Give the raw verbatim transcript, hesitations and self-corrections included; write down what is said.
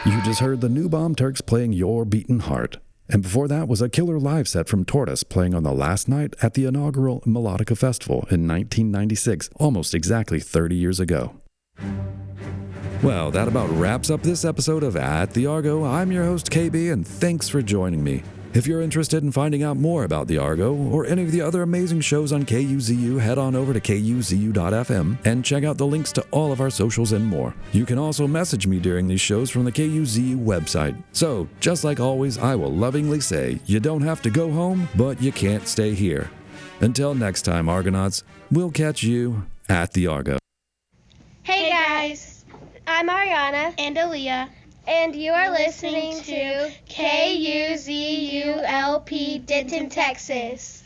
You just heard the New Bomb Turks playing Your Beaten Heart. And before that was a killer live set from Tortoise playing on the last night at the inaugural Melodica Festival in nineteen ninety-six, almost exactly thirty years ago. Well, that about wraps up this episode of At the Argo. I'm your host, K B, and thanks for joining me. If you're interested in finding out more about the Argo or any of the other amazing shows on K U Z U, head on over to K U Z U dot F M and check out the links to all of our socials and more. You can also message me during these shows from the K U Z U website. So, just like always, I will lovingly say, you don't have to go home, but you can't stay here. Until next time, Argonauts, we'll catch you at the Argo. Hey guys, I'm Ariana and Aaliyah, and you are listening to K U Z U L P Denton, Texas.